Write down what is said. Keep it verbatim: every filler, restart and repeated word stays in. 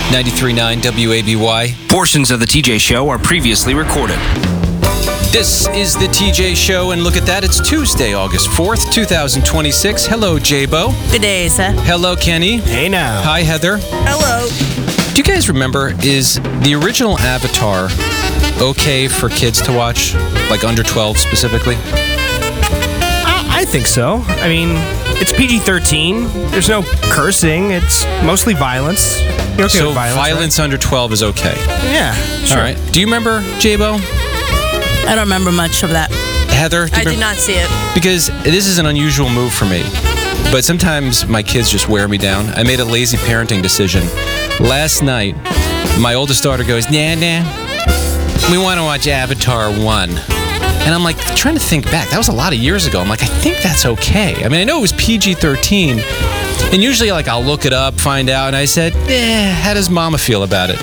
ninety-three point nine W A B Y. Portions of the T J Show are previously recorded. This is the T J Show, and look at that. It's Tuesday, August fourth, twenty twenty-six. Hello, J-Bo. Good day, sir. Hello, Kenny. Hey now. Hi, Heather. Hello. Do you guys remember, is the original Avatar okay for kids to watch? Like under twelve specifically? I, I think so. I mean, it's P G thirteen. There's no cursing. It's mostly violence. You're okay so with violence, violence right? under twelve is okay. Yeah, sure. All right. Do you remember, J-Bo? I don't remember much of that. Heather? do you I did remember- not see it. Because this is an unusual move for me. But sometimes my kids just wear me down. I made a lazy parenting decision. Last night, my oldest daughter goes, Nah, nah, we want to watch Avatar one. And I'm like, trying to think back. That was a lot of years ago. I'm like, I think that's okay. I mean, I know it was P G thirteen. And usually, like, I'll look it up, find out. And I said, eh, how does Mama feel about it?